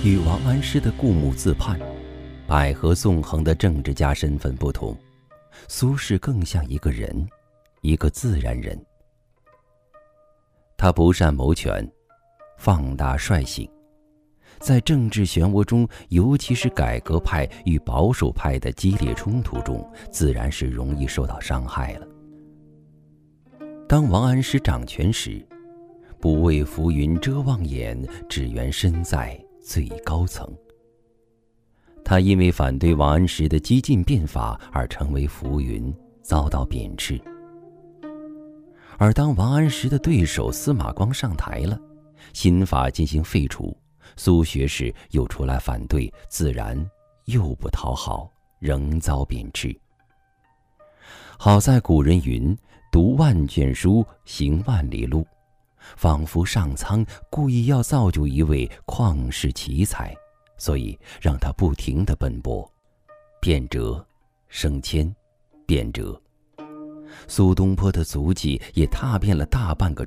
与王安石的顾墓自判、百合纵横的政治家身份不同，苏轼更像一个人，一个自然人。他不善谋权，放大率性，在政治漩涡中，尤其是改革派与保守派的激烈冲突中，自然是容易受到伤害了。当王安石掌权时，不为浮云遮望眼，只缘身在最高层。他因为反对王安石的激进变法而成为浮云，遭到贬斥。而当王安石的对手司马光上台了，新法进行废除，苏学士又出来反对，自然又不讨好，仍遭贬斥。好在古人云：读万卷书，行万里路，仿佛上苍故意要造就一位旷世奇才，所以让他不停地奔波，变折、升迁、变折。苏东坡的足迹也踏遍了大半个